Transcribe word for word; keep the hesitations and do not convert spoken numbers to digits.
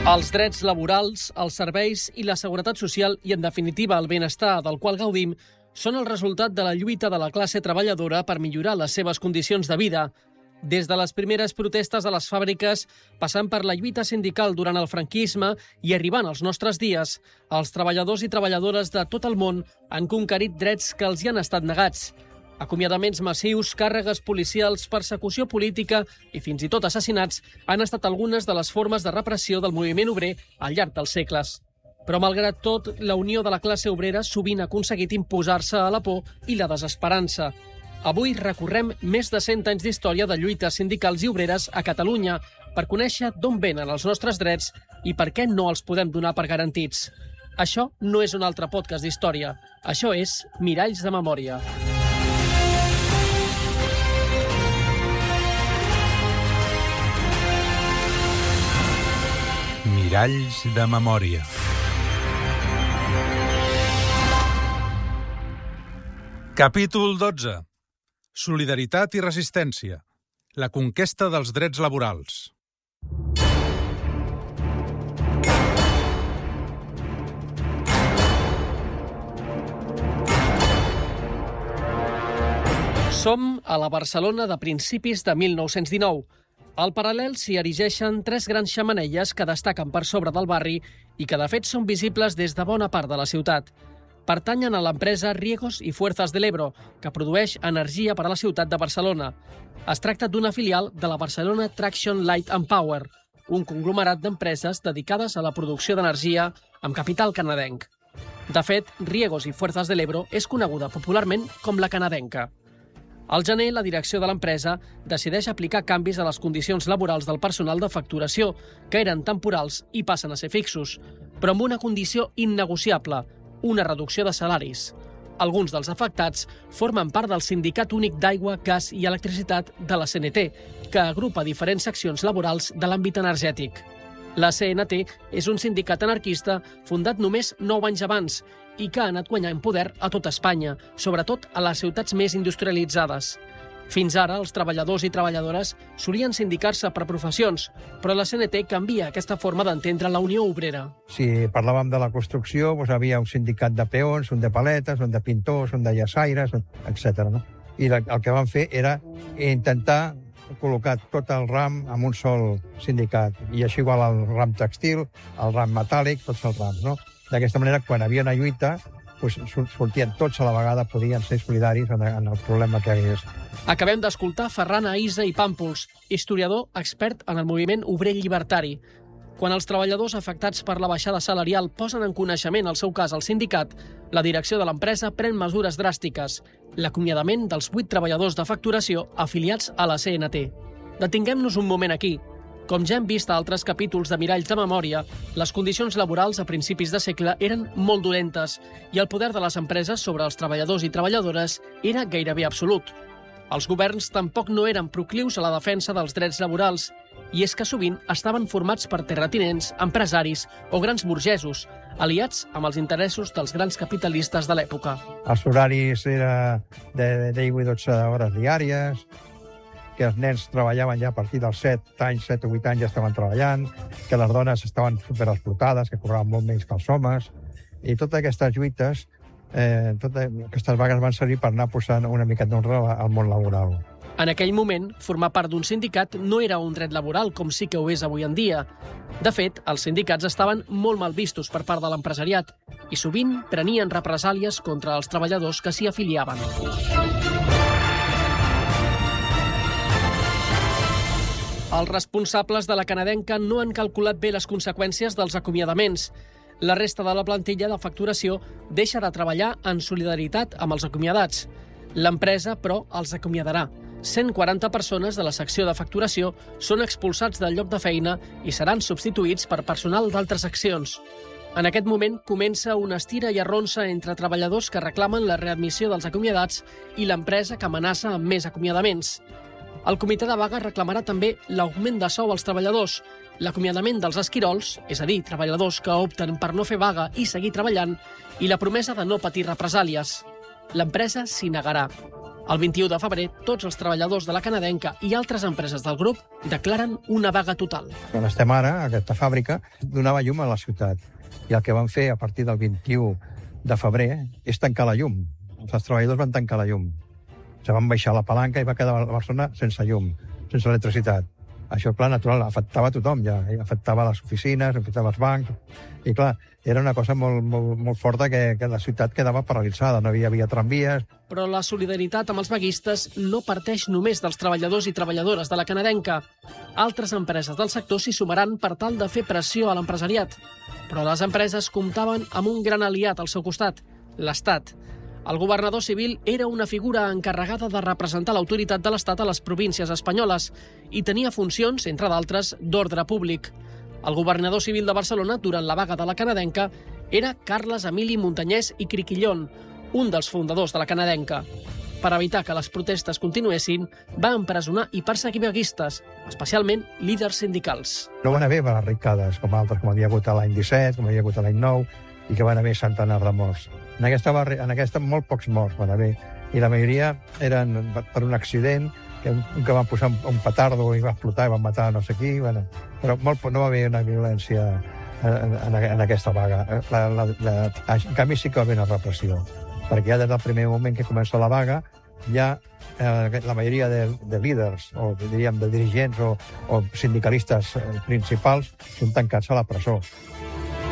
Els drets laborals, els serveis i la seguretat social i, en definitiva, el benestar del qual gaudim són el resultat de la lluita de la classe treballadora per millorar les seves condicions de vida. Des de les primeres protestes a les fàbriques, passant per la lluita sindical durant el franquisme i arribant als nostres dies, els treballadors i treballadores de tot el món han conquerit drets que els hi han estat negats. Acomiadaments massius, càrregues policials, persecució política i fins i tot assassinats han estat algunes de les formes de repressió del moviment obrer al llarg dels segles. Però, malgrat tot, la unió de la classe obrera sovint ha aconseguit imposar-se a la por i la desesperança. Avui recorrem més de cent anys d'història de lluites sindicals i obreres a Catalunya per conèixer d'on venen els nostres drets i per què no els podem donar per garantits. Això no és un altre podcast d'història. Això és Miralls de Memòria. Miralls de Memòria. Capítol dotze. Solidaritat i resistència. La conquesta dels drets laborals. Som a la Barcelona de principis de mil nou-cents dinou. Al paral·lel s'hi erigeixen tres grans xemeneies que destaquen per sobre del barri i que, de fet, són visibles des de bona part de la ciutat. Pertanyen a l'empresa Riegos y Fuerzas del Ebro, que produeix energia per a la ciutat de Barcelona. Es tracta d'una filial de la Barcelona Traction Light and Power, un conglomerat d'empreses dedicades a la producció d'energia amb capital canadenc. De fet, Riegos y Fuerzas del Ebro és coneguda popularment com la canadenca. Al gener, la direcció de l'empresa decideix aplicar canvis a les condicions laborals del personal de facturació, que eren temporals i passen a ser fixos, però amb una condició innegociable, una reducció de salaris. Alguns dels afectats formen part del Sindicat Únic d'Aigua, Gas i Electricitat de la C N T, que agrupa diferents seccions laborals de l'àmbit energètic. La C N T és un sindicat anarquista fundat només nou anys abans i que ha anat guanyant poder a tot Espanya, sobretot a les ciutats més industrialitzades. Fins ara, els treballadors i treballadores solien sindicar-se per professions, però la C N T canvia aquesta forma d'entendre la Unió Obrera. Si parlàvem de la construcció, doncs havia un sindicat de peons, un de paletes, un de pintors, un de llaçaires, etcètera. No? I el que van fer era intentar col·locar tot el ram en un sol sindicat. I així igual el ram textil, el ram metàl·lic, tots els rams. No? D'aquesta manera, quan hi havia una lluita, doncs sortien tots a la vegada, podien ser solidaris en el problema que hi hagués. Acabem d'escoltar Ferran Aïssa i Pàmpols, historiador expert en el moviment obrer llibertari. Quan els treballadors afectats per la baixada salarial posen en coneixement el seu cas al sindicat, la direcció de l'empresa pren mesures dràstiques, l'acomiadament dels vuit treballadors de facturació afiliats a la C N T. Detinguem-nos un moment aquí. Com ja hem vist a altres capítols de Miralls de Memòria, les condicions laborals a principis de segle eren molt dolentes i el poder de les empreses sobre els treballadors i treballadores era gairebé absolut. Els governs tampoc no eren proclius a la defensa dels drets laborals, i és que sovint estaven formats per terratinents, empresaris o grans burgesos, aliats amb els interessos dels grans capitalistes de l'època. Els horaris eren de deu i dotze hores diàries, que els nens treballaven ja a partir dels set anys, set o vuit anys ja estaven treballant, que les dones estaven superexplotades, que cobraven molt menys que els homes, i totes aquestes lluites, eh, totes aquestes vagues van servir per anar posant una mica d'honra al món laboral. En aquell moment, formar part d'un sindicat no era un dret laboral com sí que ho és avui en dia. De fet, els sindicats estaven molt mal vistos per part de l'empresariat i sovint prenien represàlies contra els treballadors que s'hi afiliaven. Els responsables de la canadenca no han calculat bé les conseqüències dels acomiadaments. La resta de la plantilla de facturació deixa de treballar en solidaritat amb els acomiadats. L'empresa, però, els acomiadarà. cent quaranta persones de la secció de facturació són expulsats del lloc de feina i seran substituïts per personal d'altres seccions. En aquest moment comença una estira i arronsa entre treballadors que reclamen la readmissió dels acomiadats i l'empresa que amenaça amb més acomiadaments. El comitè de vaga reclamarà també l'augment de sou als treballadors, l'acomiadament dels esquirols, és a dir, treballadors que opten per no fer vaga i seguir treballant, i la promesa de no patir represàlies. L'empresa s'hi negarà. El vint-i-u de febrer, tots els treballadors de la canadenca i altres empreses del grup declaren una vaga total. On estem ara, aquesta fàbrica, donava llum a la ciutat. I el que van fer a partir del vint-i-u de febrer és tancar la llum. Els treballadors van tancar la llum. Se van baixar la palanca i va quedar Barcelona sense llum, sense electricitat. Això, clar, natural, afectava a tothom ja. Afectava les oficines, afectava els bancs. I, clar, era una cosa molt, molt, molt forta que, que la ciutat quedava paralitzada. No hi havia tramvies. Però la solidaritat amb els vaguistes no parteix només dels treballadors i treballadores de la canadenca. Altres empreses del sector s'hi sumaran per tal de fer pressió a l'empresariat. Però les empreses comptaven amb un gran aliat al seu costat, l'Estat. El governador civil era una figura encarregada de representar l'autoritat de l'Estat a les províncies espanyoles i tenia funcions, entre d'altres, d'ordre públic. El governador civil de Barcelona, durant la vaga de la canadenca, era Carles Emili Montanyès i Criquillón, un dels fundadors de la canadenca. Per evitar que les protestes continuessin, va empresonar i perseguir vaguistes, especialment líders sindicals. No van haver barricades com altres, com havia hagut l'any disset, com havia hagut l'any nou, i que van haver centenars de morts. En aquesta, barri... en aquesta molt pocs morts van haver, i la majoria eren per un accident, que, que van posar un, un petardo i va explotar i van matar no sé qui, bueno, però molt, no va haver una violència en, en, en aquesta vaga. La, la, la, en canvi sí que va haver una repressió, perquè ja des del primer moment que comença la vaga, ja eh, la majoria de, de líders, o diríem de dirigents o, o sindicalistes principals, són tancats a la presó.